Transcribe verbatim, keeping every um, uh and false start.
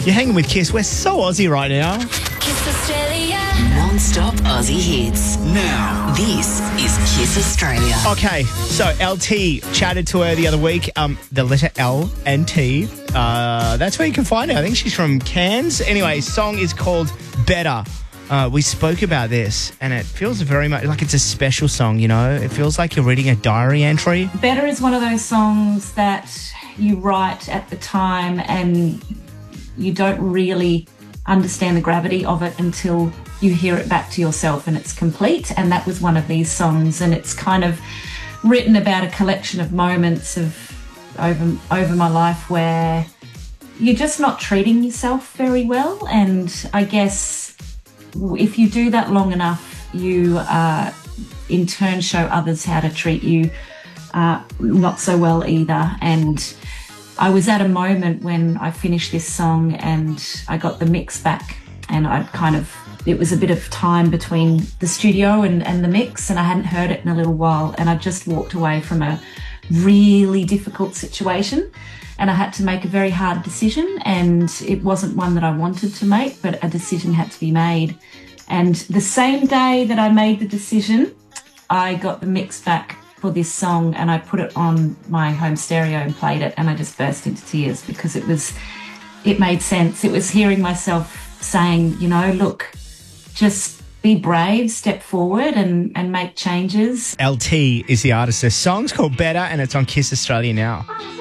You're hanging with Kiss. We're so Aussie right now. Kiss Australia. Non-stop Aussie hits. Now, this is Kiss Australia. Okay, so L T chatted to her the other week. Um, the letter L and T. Uh, that's where you can find her. I think she's from Cairns. Anyway, song is called Better. Uh, we spoke about this, and it feels very much like it's a special song, you know? It feels like you're reading a diary entry. Better is one of those songs that you write at the time and you don't really understand the gravity of it until you hear it back to yourself and it's complete. And that was one of these songs, and it's kind of written about a collection of moments of over over my life where you're just not treating yourself very well. And I guess if you do that long enough, you uh, in turn show others how to treat you uh, not so well either. And I was at a moment when I finished this song and I got the mix back, and I kind of, it was a bit of time between the studio and, and the mix, and I hadn't heard it in a little while, and I just walked away from a really difficult situation, and I had to make a very hard decision, and it wasn't one that I wanted to make, but a decision had to be made. And the same day that I made the decision, I got the mix back for this song, and I put it on my home stereo and played it, and I just burst into tears because it was, it made sense. It was hearing myself saying, you know, look, just be brave, step forward and, and make changes. L T is the artist. Their song's called Better, and it's on Kiss Australia now.